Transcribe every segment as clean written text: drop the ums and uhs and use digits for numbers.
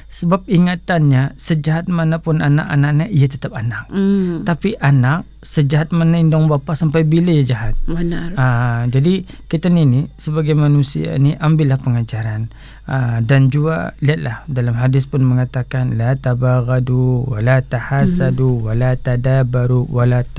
Sebab ingatannya sejahat manapun anak-anaknya, ia tetap anak. Tapi anak sejahat mana indung bapa sampai bila ia jahat. Benar. Jadi kita ni sebagai manusia ni ambillah pengajaran. Dan juga lihatlah dalam hadis pun mengatakan la tabaghadu wa la tahasadu wa la tadabaru wa la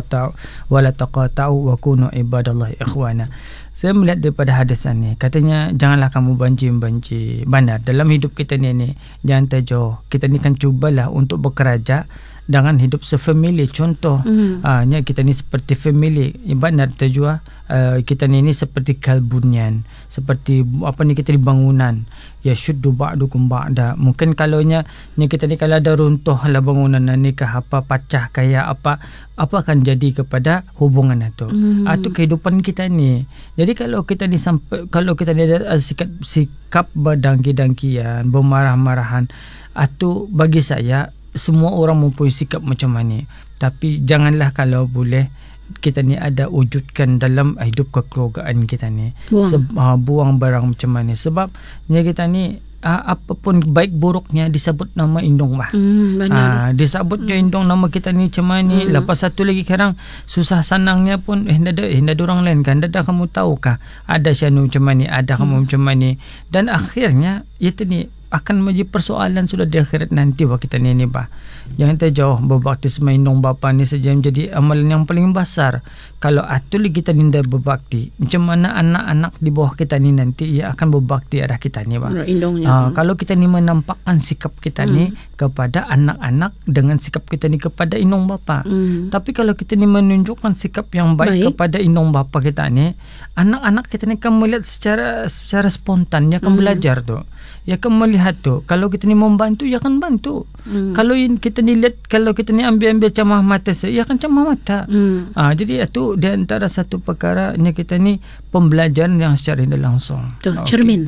taqata'u wa kunu ibadallahi ikhwana. Saya melihat daripada hadis ni, katanya janganlah kamu benci-benci. Benar, dalam hidup kita ni jangan terjauh. Kita ni kan cubalah untuk bekerja dengan hidup sefamili. Contoh, kita ni seperti family. Benar terjauh. Kita ni seperti kalbunyan, seperti kita di bangunan. Ya syuddu ba'dukum ba'da. Mungkin kalaunya kita ni kalau ada runtuh lah bangunan ni ke apa, pecah kayak apa akan jadi kepada hubungan itu. Itu kehidupan kita ni. Jadi kalau kita ni ada sikap berdangki-dangkian, bermarah-marahan, itu bagi saya semua orang mempunyai sikap macam ni. Tapi janganlah kalau boleh kita ni ada wujudkan dalam hidup kekeluargaan kita ni. Buang barang macam mana. Sebab kita ni apapun baik buruknya disebut nama indung bah. Disebut je indung nama kita ni macam mana. Lepas satu lagi sekarang susah senangnya pun hendak orang lain kan. Dah kamu tahu kah ada syanu macam mana, ada kamu macam mana. Dan akhirnya itu ni akan menjadi persoalan sudah di akhirat nanti wah kita ni bah. Jangan terjauh berbakti sama indung bapa ni saja menjadi amalan yang paling besar. Kalau atul kita ni dah berbakti, macam mana anak-anak di bawah kita ni nanti ia akan berbakti arah kita ni bah. Kalau kita ni menampakkan sikap kita ni kepada anak-anak dengan sikap kita ni kepada indung bapa. Tapi kalau kita ni menunjukkan sikap yang baik kepada indung bapa kita ni, anak-anak kita ni akan melihat secara spontan, dia akan belajar tu. Ia akan melihat tu. Kalau kita ni membantu, ia akan bantu. Kalau kita ni lihat, kalau kita ni ambil camah mata saya, ia akan camah mata. Jadi itu di antara satu perkara kita ni pembelajaran yang secara tidak langsung. Cermin.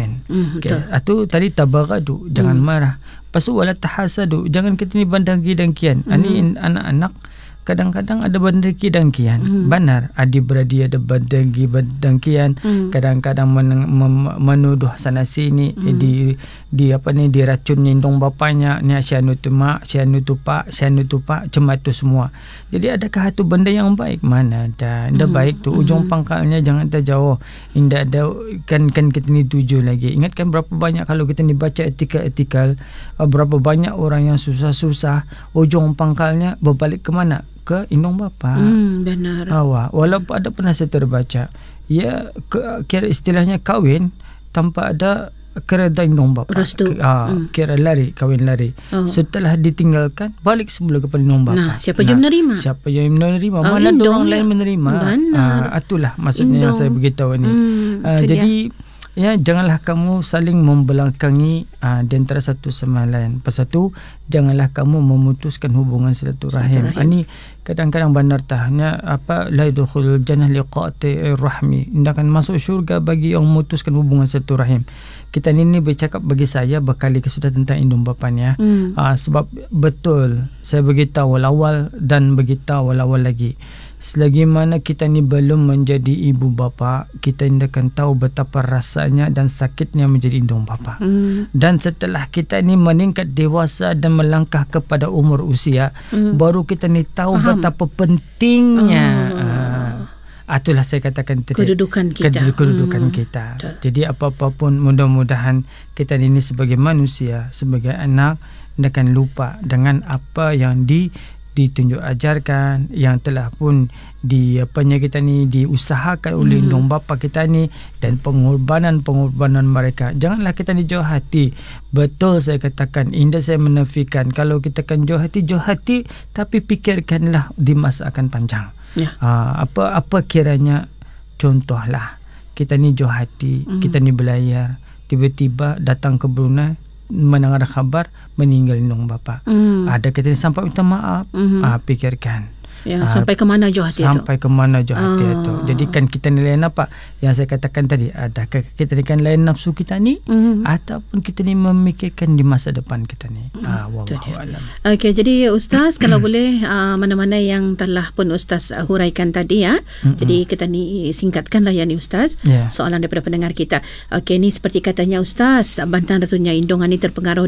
Itu tadi tabaghadu, jangan marah. Pasu wala tahasadu, jangan kita ni bandangki-dangkian. Ini anak-anak kadang-kadang ada bandangki-dangkian. Benar, adik-beradik ada bandangki-dangkian. Kadang-kadang menuduh sana sini, diracun indung bapanya, ni syanu tu mak, syanu tu pak, cuma tu semua. Jadi adakah itu benda yang baik? Mana ada. Baik tu ujung pangkalnya jangan terjauh. Indah ada kan kita ni tuju lagi. Ingatkan berapa banyak kalau kita ni baca artikel, berapa banyak orang yang susah-susah, ujung pangkalnya berbalik ke mana? Ke indung bapa. Benar. Walaupun ada pernah saya terbaca, ya kira istilahnya kahwin tanpa ada kereda indung bapa. Kira kahwin lari. Setelah ditinggalkan balik semula kepada indung bapa. Siapa yang menerima? Mana ada orang lain menerima? Itulah maksudnya yang saya beritahu ni. Jadi ya, janganlah kamu saling membelakangi di antara satu sama lain. Pasal tu janganlah kamu memutuskan hubungan silaturahim. Ini kadang-kadang benar tahnya la yadkhulul jannah liqati rahmi. Tidak akan masuk syurga bagi yang memutuskan hubungan silaturahim. Kita ini bercakap bagi saya berkali sudah tentang indung bapanya. Sebab betul saya beritahu awal dan beritahu awal lagi. Selagi mana kita ni belum menjadi ibu bapa, kita tidak akan tahu betapa rasanya dan sakitnya menjadi indung bapa. Dan setelah kita ni meningkat dewasa dan melangkah kepada umur usia, baru kita ni tahu betapa pentingnya. Itulah saya katakan tadi, kedudukan kita. Jadi apa-apa pun mudah-mudahan kita ini sebagai manusia, sebagai anak, tidak akan lupa dengan apa yang ditunjuk ajarkan, yang telah pun kita ni diusahakan oleh indung bapa kita ni, dan pengorbanan mereka. Janganlah kita ni jauh hati. Betul saya katakan, indah saya menafikan kalau kita kan jauh hati, tapi fikirkanlah di masa akan panjang. Apa kiranya, contohlah kita ni jauh hati, kita ni belayar, tiba-tiba datang ke Brunei, mendengar khabar meninggal indung bapa. Ada kita sampai minta maaf. Fikirkan sampai ke mana jauh hati itu. Jadi kan kita ni lain apa yang saya katakan tadi, adakah kita ni kan lain nafsu kita ni, ataupun kita ni memikirkan di masa depan kita ni. Wallahu alam. Okey, jadi Ustaz kalau boleh mana-mana yang telah pun Ustaz huraikan tadi ya. Jadi kita ni singkatkanlah ya ni Ustaz. Soalan daripada pendengar kita. Okey, ni seperti katanya Ustaz, Bantan Ratunya Indung ni terpengaruh